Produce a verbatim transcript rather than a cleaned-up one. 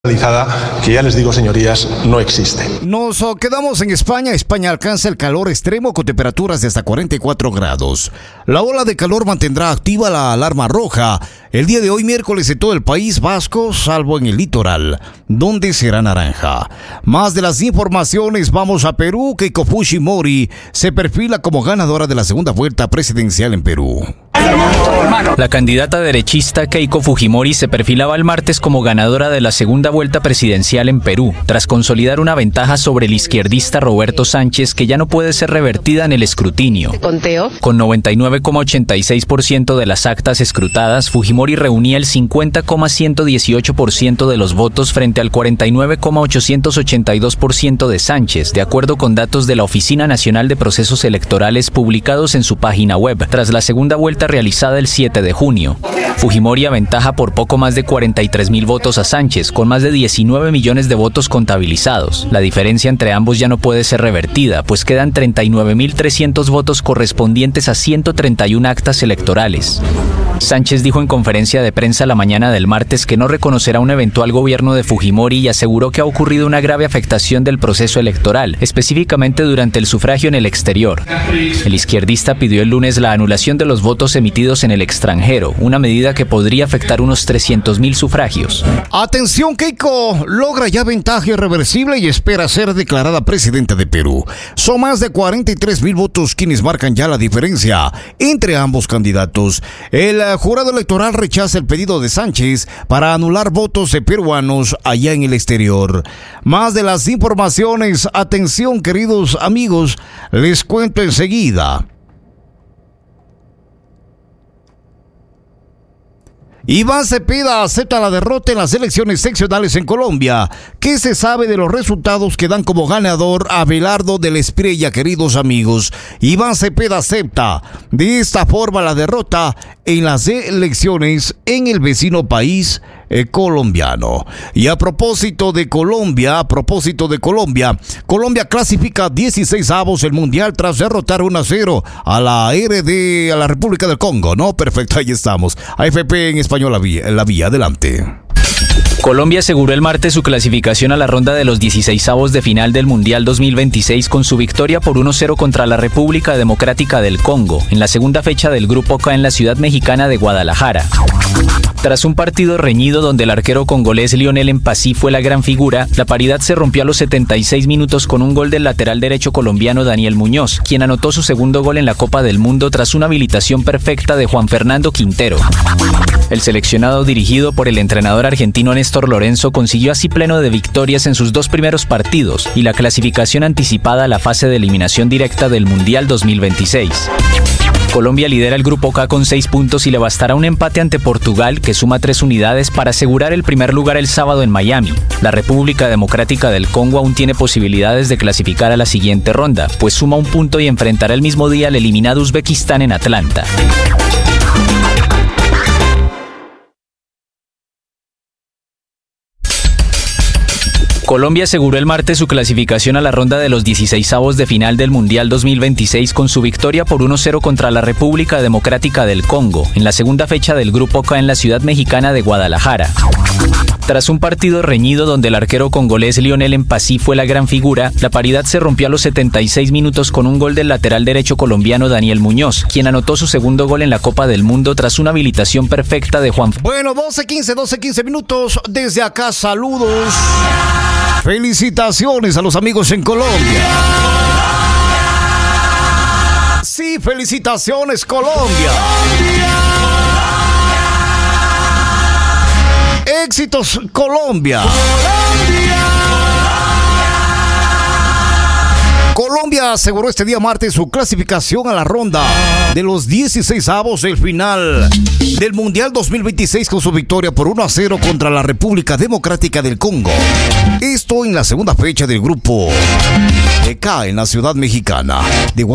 Que ya les digo, señorías, no existe. Nos quedamos en España. España alcanza el calor extremo con temperaturas de hasta cuarenta y cuatro grados. La ola de calor mantendrá activa la alarma roja el día de hoy, miércoles, en todo el País Vasco, salvo en el litoral, donde será naranja. Más de las informaciones, vamos a Perú. Keiko Fujimori se perfila como ganadora de la segunda vuelta presidencial en Perú. La candidata derechista Keiko Fujimori se perfilaba el martes como ganadora de la segunda vuelta presidencial en Perú, tras consolidar una ventaja sobre el izquierdista Roberto Sánchez que ya no puede ser revertida en el escrutinio. Con noventa y nueve coma ochenta y seis por ciento de las actas escrutadas, Fujimori reunía el cincuenta coma ciento dieciocho por ciento de los votos frente al cuarenta y nueve coma ochocientos ochenta y dos por ciento de Sánchez, de acuerdo con datos de la Oficina Nacional de Procesos Electorales publicados en su página web, tras la segunda vuelta realizada el siete de junio. Fujimori aventaja por poco más de cuarenta y tres mil votos a Sánchez, con más de diecinueve millones de votos contabilizados. La diferencia entre ambos ya no puede ser revertida, pues quedan treinta y nueve mil trescientos votos correspondientes a ciento treinta y una actas electorales. Sánchez dijo en conferencia de prensa la mañana del martes que no reconocerá un eventual gobierno de Fujimori y aseguró que ha ocurrido una grave afectación del proceso electoral, específicamente durante el sufragio en el exterior. El izquierdista pidió el lunes la anulación de los votos emitidos en el extranjero, una medida que podría afectar unos trescientos mil sufragios. Atención, Keiko logra ya ventaja irreversible y espera ser declarada presidenta de Perú. Son más de cuarenta y tres mil votos quienes marcan ya la diferencia entre ambos candidatos. El jurado electoral rechaza el pedido de Sánchez para anular votos de peruanos allá en el exterior. Más de las informaciones, atención queridos amigos, les cuento enseguida. Iván Cepeda acepta la derrota en las elecciones seccionales en Colombia. ¿Qué se sabe de los resultados que dan como ganador a Abelardo del Espriella, queridos amigos? Iván Cepeda acepta de esta forma la derrota en las elecciones en el vecino país eh, colombiano. Y a propósito de Colombia, a propósito de Colombia, Colombia clasifica dieciseisavos el Mundial tras derrotar uno a cero a la R D, a la República del Congo, ¿no? Perfecto, ahí estamos. A F P en español la vía, la vía, adelante. Colombia aseguró el martes su clasificación a la ronda de los dieciseisavos de final del Mundial dos mil veintiséis con su victoria por uno a cero contra la República Democrática del Congo, en la segunda fecha del Grupo K en la ciudad mexicana de Guadalajara. Tras un partido reñido donde el arquero congolés Lionel Mpassi fue la gran figura, la paridad se rompió a los setenta y seis minutos con un gol del lateral derecho colombiano Daniel Muñoz, quien anotó su segundo gol en la Copa del Mundo tras una habilitación perfecta de Juan Fernando Quintero. El seleccionado dirigido por el entrenador argentino Néstor Lorenzo consiguió así pleno de victorias en sus dos primeros partidos y la clasificación anticipada a la fase de eliminación directa del Mundial dos mil veintiséis. Colombia lidera el Grupo K con seis puntos y le bastará un empate ante Portugal, que suma tres unidades, para asegurar el primer lugar el sábado en Miami. La República Democrática del Congo aún tiene posibilidades de clasificar a la siguiente ronda, pues suma un punto y enfrentará el mismo día al eliminado Uzbekistán en Atlanta. Colombia aseguró el martes su clasificación a la ronda de los dieciseisavos de final del Mundial dos mil veintiséis con su victoria por uno a cero contra la República Democrática del Congo, en la segunda fecha del Grupo K en la ciudad mexicana de Guadalajara. Tras un partido reñido donde el arquero congolés Lionel Mpassi fue la gran figura, la paridad se rompió a los setenta y seis minutos con un gol del lateral derecho colombiano Daniel Muñoz, quien anotó su segundo gol en la Copa del Mundo tras una habilitación perfecta de Juan. Bueno, doce quince, doce quince minutos. Desde acá, saludos. Felicitaciones a los amigos en Colombia. Sí, felicitaciones, Colombia. Éxitos, Colombia. Colombia aseguró este día martes su clasificación a la ronda de los dieciseisavos del final del Mundial dos mil veintiséis con su victoria por uno a cero contra la República Democrática del Congo. Esto en la segunda fecha del Grupo K en la ciudad mexicana de